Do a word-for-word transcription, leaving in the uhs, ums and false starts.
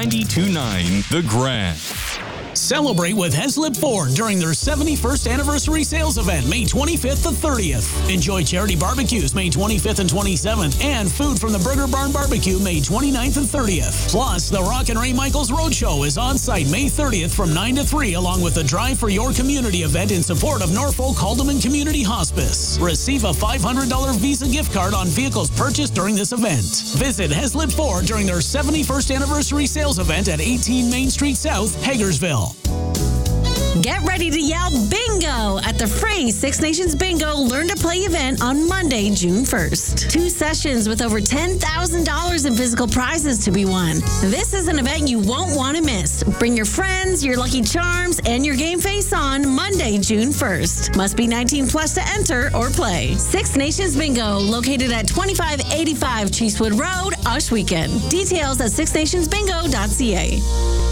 ninety-two point nine The Grand. Celebrate with Heslip Ford during their seventy-first anniversary sales event, May twenty-fifth to thirtieth. Enjoy charity barbecues May twenty-fifth and twenty-seventh, and food from the Burger Barn Barbecue May twenty-ninth and thirtieth. Plus, the Rock and Ray Michaels Roadshow is on site May thirtieth from nine to three, along with the Drive for Your Community event in support of Norfolk Haldeman Community Hospice. Receive a five hundred dollars Visa gift card on vehicles purchased during this event. Visit Heslip Ford during their seventy-first anniversary sales event at eighteen Main Street South, Hagersville. Get ready to yell bingo at the free Six Nations Bingo Learn to Play event on Monday, June first. Two sessions with over ten thousand dollars in physical prizes to be won. This is an event you won't want to miss. Bring your friends, your lucky charms, and your game face on Monday, June first. Must be nineteen plus to enter or play. Six Nations Bingo, located at twenty-five eighty-five Cheesewood Road, Ushweekend. Details at six nations bingo dot c a.